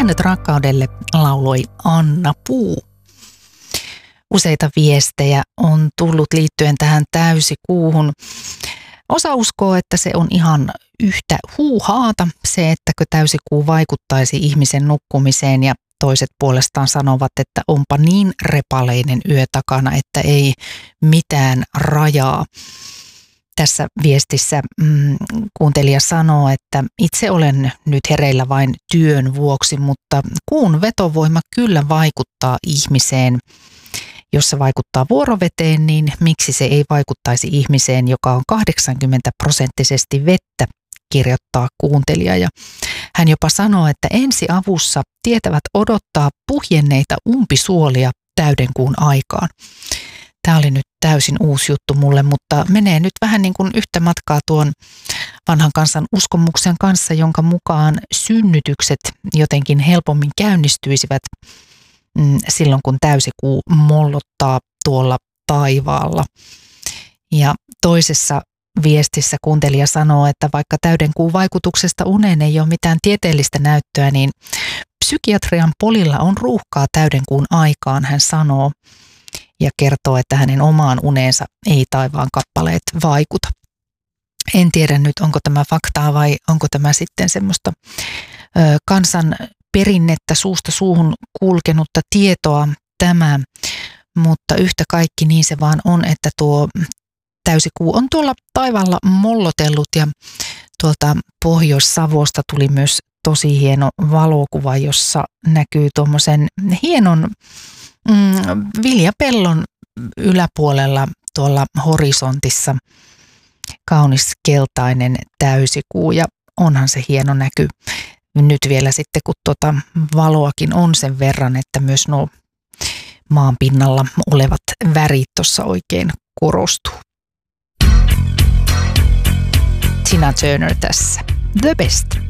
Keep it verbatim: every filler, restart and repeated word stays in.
Säännöt rakkaudelle lauloi Anna Puu. Useita viestejä on tullut liittyen tähän täysikuuhun. Osa uskoo, että se on ihan yhtä huuhaata, se, ettäkö täysikuu vaikuttaisi ihmisen nukkumiseen, ja toiset puolestaan sanovat, että onpa niin repaleinen yö takana, että ei mitään rajaa. Tässä viestissä mm, kuuntelija sanoo, että itse olen nyt hereillä vain työn vuoksi, mutta kuun vetovoima kyllä vaikuttaa ihmiseen. Jos se vaikuttaa vuoroveteen, niin miksi se ei vaikuttaisi ihmiseen, joka on kahdeksankymmentä prosenttisesti vettä, kirjoittaa kuuntelija. Ja hän jopa sanoo, että ensiavussa tietävät odottaa puhjenneita umpisuolia täydenkuun aikaan. Tämä oli nyt täysin uusi juttu mulle, mutta menee nyt vähän niin kuin yhtä matkaa tuon vanhan kansan uskomuksen kanssa, jonka mukaan synnytykset jotenkin helpommin käynnistyisivät silloin, kun täysikuu mollottaa tuolla taivaalla. Ja toisessa viestissä kuuntelija sanoo, että vaikka täydenkuun vaikutuksesta uneen ei ole mitään tieteellistä näyttöä, niin psykiatrian polilla on ruuhkaa täydenkuun aikaan, hän sanoo, ja kertoo, että hänen omaan uneensa ei taivaan kappaleet vaikuta. En tiedä nyt, onko tämä faktaa vai onko tämä sitten semmoista ö, kansan perinnettä, suusta suuhun kulkenutta tietoa tämä, mutta yhtä kaikki niin se vaan on, että tuo täysikuu on tuolla taivaalla mollotellut, ja tuolta Pohjois-Savosta tuli myös tosi hieno valokuva, jossa näkyy tuommoisen hienon mm, viljapellon yläpuolella tuolla horisontissa kaunis keltainen täysikuu, ja onhan se hieno näky. Nyt vielä sitten, kun tuota valoakin on sen verran, että myös nuo maan pinnalla olevat värit tuossa oikein korostuu. Tina Turner tässä. The Best.